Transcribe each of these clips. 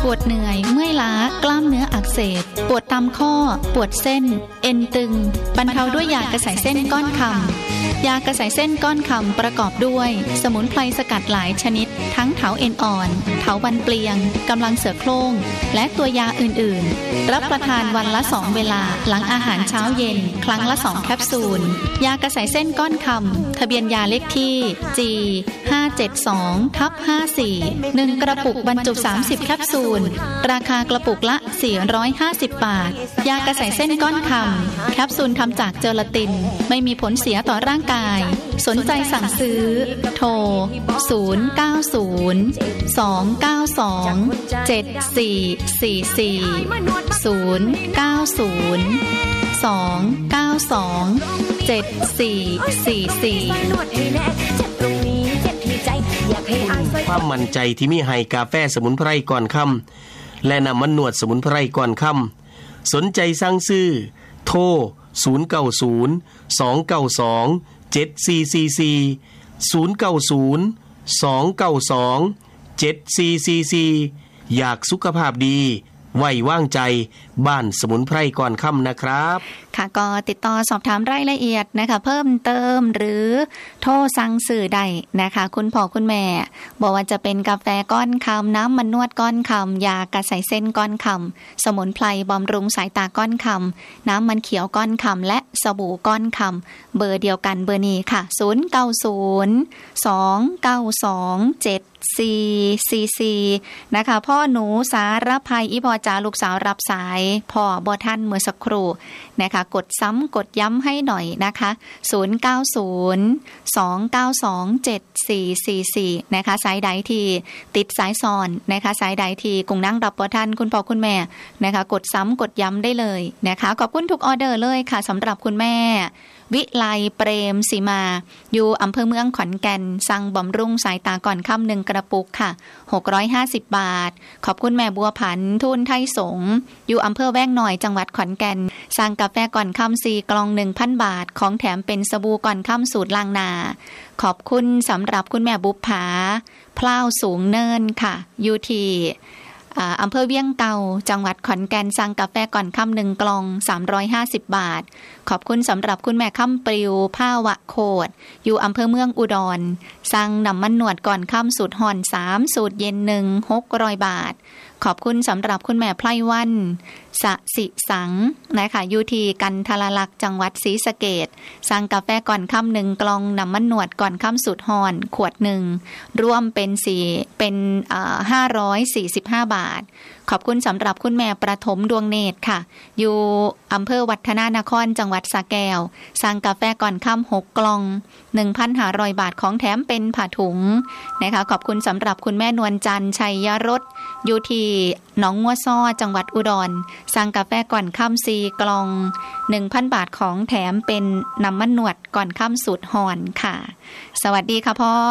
ปวดเหนื่อยเมื่อยล้ากล้ามเนื้ออักเสบปวดตามข้อปวดเส้นเอ็นตึงบรรเทาด้วยยากระสายเส้นก้อนคำยากระสายเส้นก้อนคำประกอบด้วยสมุนไพรสกัดหลายชนิดทั้งเถาเอ็นอ่อนเถาวัลย์เปลียงกำลังเสือโคร่งและตัวยาอื่นๆรับประทานวันละ2เวลาหลังอาหารเช้าเย็นครั้งละ2แคปซูลยากระสายเส้นก้อนคำทะเบียนยาเลขที่ G572/54 1กระปุกบรรจุ30แคปซูลราคากระปุกละ450 บาทยากระสายเส้นก้อนคำแคปซูลทำจากเจลาตินไม่มีผลเสียต่อร่างกายสนใจสั่งซื้อโทรความมั่นใจที่มีให้กาแฟสมุนไพรก่อนค่ำและน้ำมันนวดสมุนไพรก่อนค่ำสนใจสั่งซื้อโทร090-292-7444 อยากสุขภาพดีไว้วางใจบ้านสมุนไพรก่อนค่ำนะครับค่ะก็ติดต่อสอบถามรายละเอียดนะคะเพิ่มเติมหรือโทรสั่งซื้อได้นะคะคุณพ่อคุณแม่บอกว่าจะเป็นกาแฟก้อนคำน้ำมันนวดก้อนคำยากระสายเส้นก้อนคำสมุนไพรบำรุงสายตาก้อนคำน้ำมันเขียวก้อนคำและสบู่ก้อนคำเบอร์เดียวกันเบอร์นี้ค่ะ090-292-7444นะคะพ่อหนูสารภัยอีพอจ๋าลูกสาวรับสายพ่อบ่ทันเมื่อสักครู่นะคะกดซ้ำกดย้ำให้หน่อยนะคะ090-292-7444นะคะสายใดที่ติดสายซ้อนนะคะสายใดที่กุ้งนั่งรับบ่ทันคุณพ่อคุณแม่นะคะกดซ้ำกดย้ำได้เลยนะคะขอบคุณทุกออเดอร์เลยค่ะสำหรับคุณแม่วิไลเปรมศรีมาอยู่อำเภอเมืองขอนแก่นสั่งบำรุงสายตาก่อนค่ำ1กระปุกค่ะ650 บาทขอบคุณแม่บัวผันทุนไทยสงอยู่อำเภอแว้งหน่อยจังหวัดขอนแก่นสั่งกาแฟก่อนค่ำ4กล่อง 1,000 บาทของแถมเป็นสบู่ก่อนค่ำสูตรล้างหน้าขอบคุณสำหรับคุณแม่บุปผาพล้าวสูงเนินค่ะอยู่ที่อำเภอเวียงเก่าจังหวัดขอนแก่นสั่งกาแฟก่อนค่ำ1กล่อง350 บาทขอบคุณสำหรับคุณแม่ค่ำปลิวผ้าวะโคดอยู่อำเภอเมืองอุดรสั่งน้ำมันหนวดก่อนค่ำสูตรห่อน3สูตรเย็น1 600 บาทขอบคุณสำหรับคุณแม่ไพรวันสสิสังนะคะอยู่ที่กันทรลักษณ์จังหวัดศรีสะเกษสั่งกาแฟก่อนค่ำ1กล่องน้ำมันหนวดก่อนค่ำสูตรห่อนขวด1รวมเป็น545 บาทขอบคุณสำหรับคุณแม่ประถมดวงเนตรค่ะอยู่อำเภอวัฒนานครจังหวัดสระแก้วสั่งกาแฟก่อนค่ำ6กล่อง 1,500 บาทของแถมเป็นผ้าถุงนะคะขอบคุณสำหรับคุณแม่นวลจันทร์ชัยรสอยู่ที่หนองงัวซ้อจังหวัดอุดรสั่งกาแฟก่อนค่ำ4กล่อง 1,000 บาทของแถมเป็นน้ำมันหนวดก่อนค่ำสูตรห่อนค่ะสวัสดีค่ะพ่อ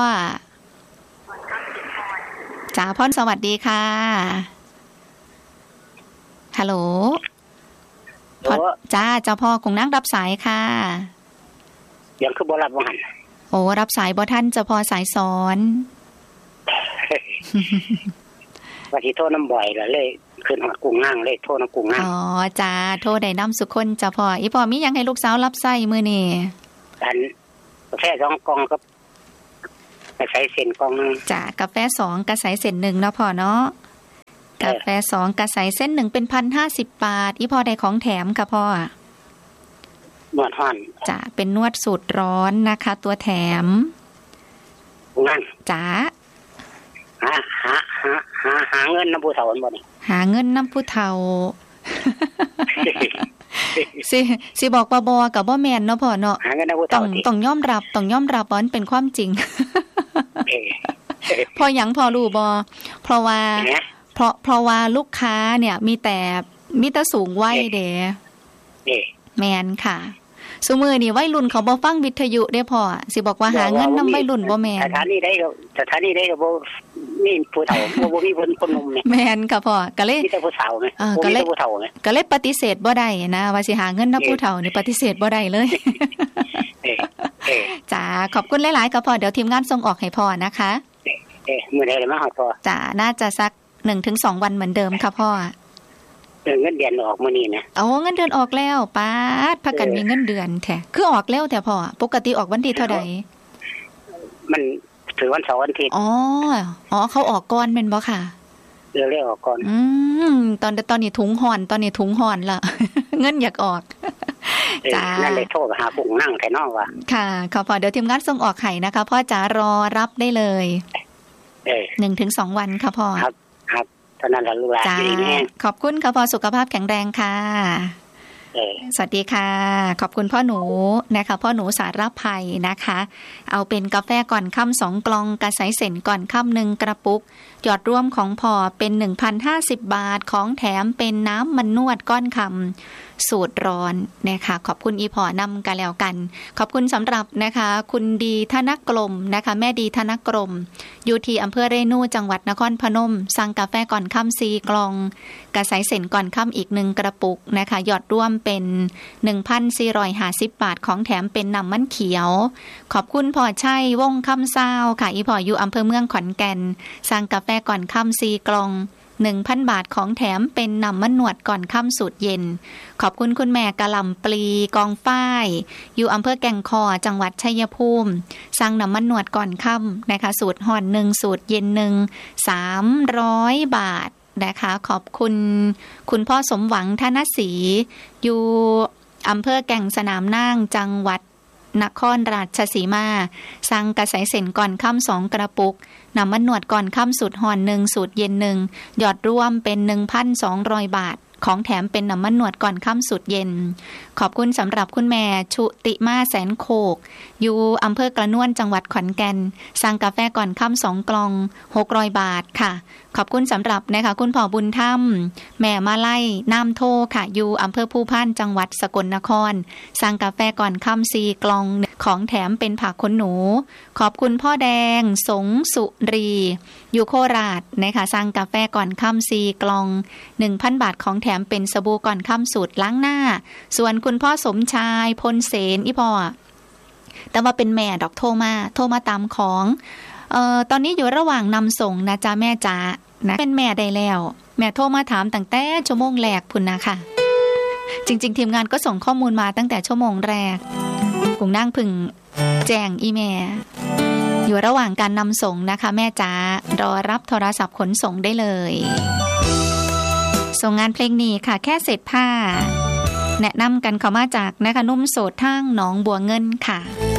จ๋าพ่อสวัสดีค่ะฮัลโหลพ่อจ้าเจ้าพ่อคงนั่งรับสายค่ะยังคือบ่รับว่าหั่นโอ้รับสายบ่ทันเจ้าพ่อสายซ้อนว่าสิโทรนำบ่อยล่ะเลยขึ้นฮอดกุ้งนางเลยโทรนำกุ้งนางอ๋อจ้าโทรได้นำสุคนเจ้าพ่ออีพ่อมีหยังให้ลูกสาวรับใช้มื้อนี้อันกาแฟ2กล่องครับกระสายเส้นกล่องนึงจ้ากาแฟ2กระสายเส้น1เนาะพ่อเนาะกาแฟ2กระสายเส้น1เป็น1,050 บาทอีพ่อได้ของแถมค่ะพ่อนวดฮ้อนจ้าเป็นนวดสูตรร้อนนะคะตัวแถมนั่นจ้าหาเงินนำผู้เฒ่าบ่นี่หาเงินนำผู้เฒ่าสิบอกว่าบ่ก็บ่แม่นเนาะพ่อเนาะต้องยอมรับว่ามันเป็นความจริงพอหยังพอรู้บ่เพราะว่าลูกค้าเนี่ยมีแต่สูงวัยเด้แม่นค่ะซุมื้อนี้วัยรุ่นเขาบ่ฟังวิทยุเด้พ่อสิบอกว่าหาเงินนำวัยรุ่นบ่แม่นสถานีใดก็บ่มีผู้เฒ่าบ่มีคนหนุ่มแม่แม่นค่ะพ่อก็เลยมีแต่ผู้สาวแม่บ่มีแต่ผู้เฒ่าแม่ก็เลยปฏิเสธบ่ได้นะว่าสิหาเงินนำผู้เฒ่านี่ปฏิเสธบ่ได้เลยจ้าขอบคุณหลายๆค่ะพ่อเดี๋ยวทีมงานส่งออกให้พ่อนะคะมื้อใดมาฮอดพ่อจ้าน่าจะสัก 1-2 วันเหมือนเดิมค่ะพ่อเงินเดือนออกมื้อนี้นะโอ้เงินเดือนออกแล้วป๊าดพากันมีเงินเดือนแท้คือออกแล้วแต่พ่อปกติออกวันที่เท่าใดมันถือวันเสาร์วันอาทิตย์อ๋อเขาออกก่อนแม่นบ่ค่ะเรียกออกก่อนตอนนี้ถุงห่อนล่ะ เงินอยากออกจ้านั่นเลยโทรหาปุ่งนั่งแค่นอกว่าค่ะขอพอเดี๋ยวทีมงานส่งออกไข่นะคะพ่อจ๋ารอรับได้เลย1-2 วันค่ะพ่อครับเท่านั้นแหละลูกหลานดีแน่ขอบคุณค่ะพ่อสุขภาพแข็งแรงค่ะสวัสดีค่ะขอบคุณพ่อหนูนะคะพ่อหนูสารภัยนะคะเอาเป็นกาแฟก่อนค่ำ2 กล่องกระสายเส้นก่อนค่ำ1 กระปุกยอดร่วมของพ่อเป็น 1,050 บาทของแถมเป็นน้ำมันนวดก้อนคำสูตรร้อนนะคะขอบคุณอีพอนำกันแล้วกันขอบคุณสำหรับนะคะคุณดีธนกรมนะคะแม่ดีธนกรมอยู่ที่อำเภอเรนูจังหวัดนครพนมสั่งกาแฟก่อนค่ำ4 กล่องกระสายเส้นก่อนค่ำอีก1 กระปุกนะคะยอดร่วมเป็น 1,450 บาทของแถมเป็นน้ำมันเขียวขอบคุณพ่อชัยวงคำซาวค่ะอีพออยู่อำเภอเมืองขอนแก่นสั่งกาแฟก่อนค่ำ4 กล่อง1,000 บาทของแถมเป็นน้ำมันนวดก่อนค่ำสูตรเย็นขอบคุณคุณแม่กะหล่ำปลีกองฝ้ายอยู่อำเภอแก่งคอจังหวัดชัยภูมิสั่งน้ำมันนวดก่อนค่ำนะคะสูตรห่อน1สูตรเย็น1 300 บาทนะคะขอบคุณคุณพ่อสมหวังธนศรีอยู่อำเภอแก่งสนามนางจังหวัดนครราชสีมาสั่งกระสายเส้นก่อนค่ำ2 กระปุกน้ำมันนวดก่อนค่ำสูตรห่อน1สูตรเย็น1ยอดร่วมเป็น 1,200 บาทของแถมเป็นน้ำมันนวดก่อนค่ำสูตรเย็นขอบคุณสำหรับคุณแม่ชุติมาแสนโคกอยู่อำเภอกระนวนจังหวัดขอนแก่นสั่งกาแฟก่อนค่ำ2 กล่อง600 บาทค่ะขอบคุณสำหรับนะคะคุณพ่อบุญธรรมแม่มาไล่น้ำโทค่ะอยู่อำเภอภูพานจังหวัดสกลนครสั่งกาแฟก่อนค่ำ4 กล่องของแถมเป็นผักขนหนูขอบคุณพ่อแดงสงสุรีอยู่โคราชนะคะสั่งกาแฟก่อนค่ำ4 กล่อง 1,000 บาทของแถมเป็นสบู่ก่อนค่ำสูตรล้างหน้าส่วนคุณพ่อสมชายพลเสนอีพ่อแต่ว่าเป็นแม่ดอกโทรมาตามของตอนนี้อยู่ระหว่างนำส่งนะจ๊ะแม่จ๋านะเป็นแม่ได้แล้วแม่โทรมาถามตั้งแต่ชั่วโมงแรกพุ่นนะค่ะจริงๆทีมงานก็ส่งข้อมูลมาตั้งแต่ชั่วโมงแรกกุ้งนั่งพึ่งแจ้งอีเมลอยู่ระหว่างการนำส่งนะคะแม่จ๋ารอรับโทรศัพท์ขนส่งได้เลยส่งงานเพลงนี้ค่ะแค่เศษผ้าแนะนำกันเข้ามาจากนะคะนุ่มโสดทางหนองบัวเงินค่ะ